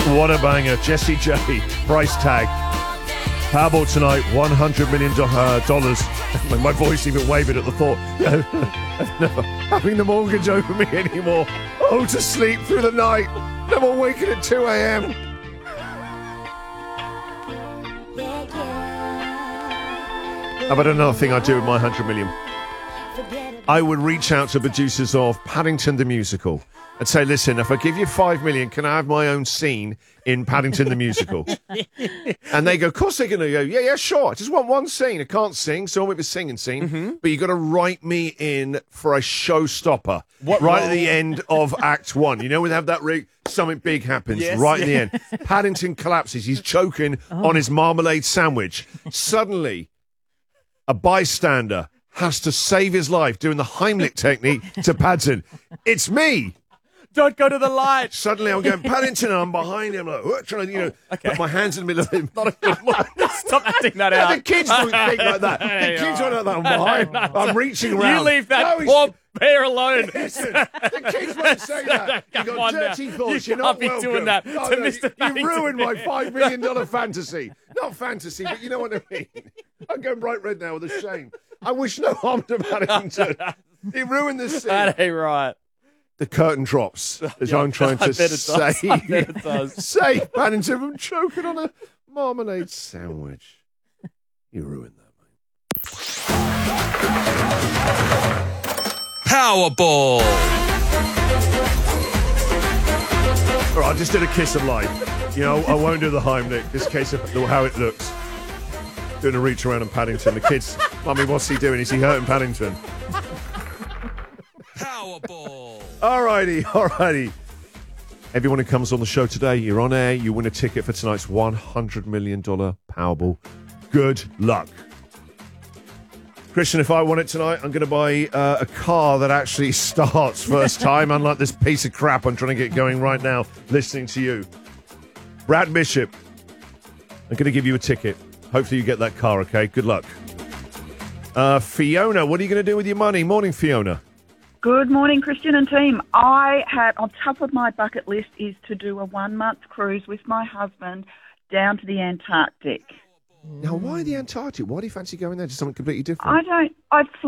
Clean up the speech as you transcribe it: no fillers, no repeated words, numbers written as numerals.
What a banger. Jessie J, price tag. Powerball tonight, $100 million. My voice even wavered at the thought. Never having the mortgage over me anymore. Oh, to sleep through the night. No more waking at 2 a.m. How about another thing I'd do with my 100 million? I would reach out to producers of Paddington the Musical and say, listen, if I give you 5 million, can I have my own scene in Paddington the Musical? And they go, of course they're going to go, yeah, sure. I just want one scene. I can't sing, so I want a singing scene. But you've got to write me in for a showstopper at the end of Act 1. You know, when they have that something big happens right in the end. Paddington collapses. He's choking on his marmalade sandwich. Suddenly, a bystander has to save his life doing the Heimlich technique to Paddington. It's me. Don't go to the light. Suddenly I'm going, Paddington, and I'm behind him, like, trying to, put my hands in the middle of him. Not a good one. Stop acting that out. The kids don't think like that. The kids don't know that. I'm behind. I'm reaching around. You leave that poor bear alone. Listen, the kids won't say that. You got dirty thoughts. You're not welcome. Doing that to Mr. You ruined my $5 million fantasy. Not fantasy, but you know what I mean. I'm going bright red now with a shame. I wish no harm to Paddington. He ruined the scene. That ain't right. The curtain drops as I'm trying to save Paddington from choking on a marmalade sandwich. You ruined that, mate. Powerball. All right, I just did a kiss of life. You know, I won't do the Heimlich, just in case of how it looks. Doing a reach around on Paddington. The kids, Mummy, what's he doing? Is he hurting Paddington? Powerball. Alrighty. Everyone who comes on the show today, you're on air, you win a ticket for tonight's $100 million Powerball. Good luck. Christian, if I won it tonight, I'm going to buy a car that actually starts first time, unlike this piece of crap I'm trying to get going right now, listening to you. Brad Bishop, I'm going to give you a ticket. Hopefully you get that car, okay? Good luck. Fiona, what are you going to do with your money? Morning, Fiona. Good morning, Christian and team. I had, on top of my bucket list, is to do a 1-month cruise with my husband down to the Antarctic. Now, why the Antarctic? Why do you fancy going there? Just something completely different? I've